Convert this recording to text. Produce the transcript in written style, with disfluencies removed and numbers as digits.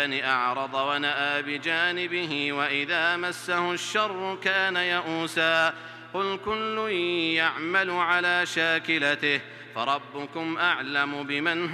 أعرض ونأى بجانبه وإذا مسه الشر كان يئوسا قل كل يعمل على شاكلته فربكم أعلم بمن